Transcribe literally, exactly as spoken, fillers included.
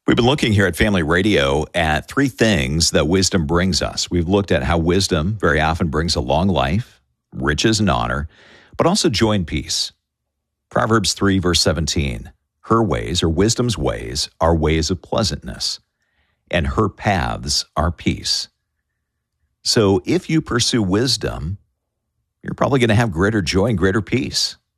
We've been looking here at Family Radio at three things that wisdom brings us. We've looked at how wisdom very often brings a long life, riches and honor, but also joy and peace. Proverbs three, verse seventeen, her ways, or wisdom's ways, are ways of pleasantness, and her paths are peace. So if you pursue wisdom, you're probably going to have greater joy and greater peace.